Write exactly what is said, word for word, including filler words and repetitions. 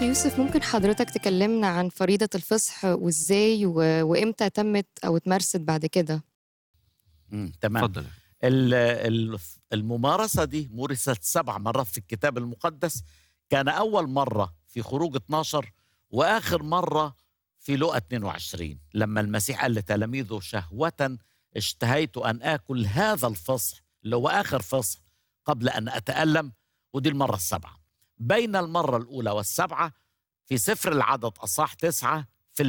أخ يوسف، ممكن حضرتك تكلمنا عن فريضة الفصح وإزاي و... وإمتى تمت أو اتمارست بعد كده؟ إمم، تمام. اتفضل يا فندم. ال الف الممارسة دي مُرِثت سبع مرات في الكتاب المقدس، كان أول مرة في خروج اتناشر وآخر مرة في لوقا اتنين وعشرين لمّا المسيح قال لتلاميذه: "شهوةً اشتهيت أن آكل هذا الفصح" اللي هو آخر فصح "قبل أن أتألم." ودي المرة السابعة. بين المرة الأولى والسابعة في سفر العدد أصحاح تسعة